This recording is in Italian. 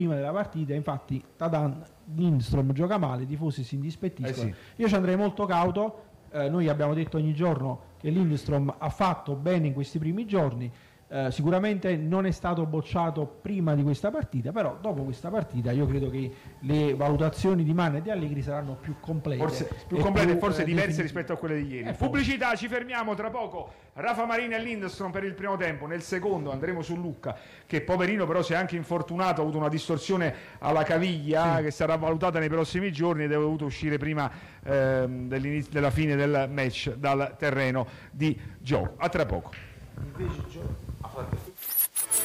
prima della partita, infatti Tadan Lindstrom gioca male, i tifosi si indispettiscono. Sì. Io ci andrei molto cauto, noi abbiamo detto ogni giorno che Lindstrom ha fatto bene in questi primi giorni, sicuramente non è stato bocciato prima di questa partita, però dopo questa partita io credo che le valutazioni di Manna e di Allegri saranno più complete, forse diverse rispetto a quelle di ieri. Pubblicità, ci fermiamo tra poco. Rafa Marini e Lindstrom per il primo tempo, nel secondo andremo su Lucca, che poverino però si è anche infortunato, ha avuto una distorsione alla caviglia, che sarà valutata nei prossimi giorni ed è dovuto uscire prima della fine del match dal terreno di gioco. A tra poco. Invece